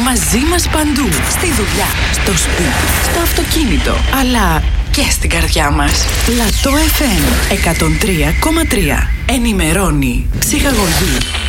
Μαζί μας παντού. Στη δουλειά, στο σπίτι, στο αυτοκίνητο, αλλά και στην καρδιά μας. Πλατό FM 103,3. Ενημερώνει, ψυχαγωγεί